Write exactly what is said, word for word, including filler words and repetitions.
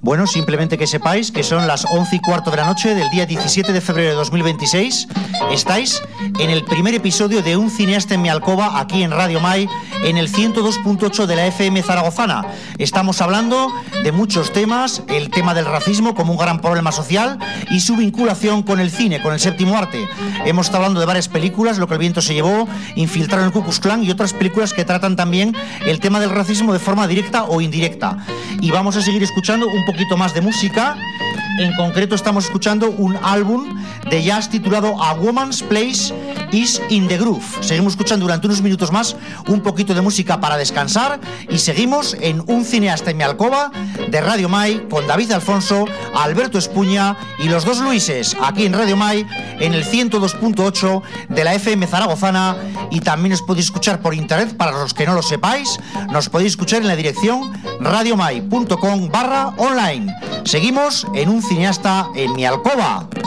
Bueno, simplemente que sepáis que son las once y cuarto de la noche del día diecisiete de febrero de dos mil veintiséis. Estáis en el primer episodio de Un cineasta en mi alcoba, aquí en Radio Mai, en el ciento dos punto ocho de la F M zaragozana. Estamos hablando de muchos temas, el tema del racismo como un gran problema social y su vinculación con el cine, con el séptimo arte. Hemos estado hablando de varias películas, Lo que el viento se llevó, Infiltraron el Ku Klux Klan y otras películas que tratan también el tema del racismo de forma directa o indirecta. Y vamos a seguir escuchando un poquito más de música. En concreto estamos escuchando un álbum de jazz titulado A Woman's Place is in the Groove. Seguimos escuchando durante unos minutos más un poquito de música para descansar y seguimos en Un cineasta en mi alcoba de Radio Mai con David Alfonso, Alberto Espuña y los dos Luises, aquí en Radio Mai en el ciento dos punto ocho de la F M zaragozana. Y también os podéis escuchar por internet, para los que no lo sepáis, nos podéis escuchar en la dirección radiomai punto com barra online. Seguimos en Un cineasta en mi alcoba.